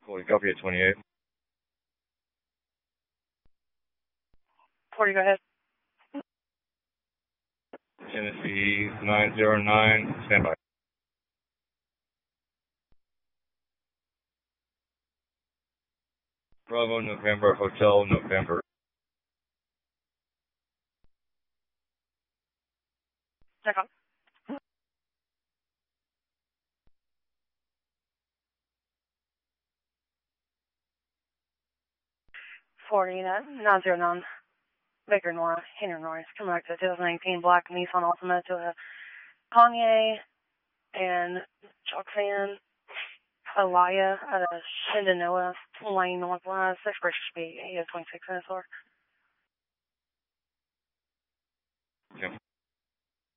Cool, you copy at 28. 40, go ahead. Tennessee 909, standby. Bravo, November, Hotel, November. Check on. 909, Baker Nora, Henry Norris, coming back to the 2019 black Nissan Altima to a Kanye and Chalk Fan, Alaya out of Shenandoah, Lane Northwest, expression speed, 26 minutes or. Yep.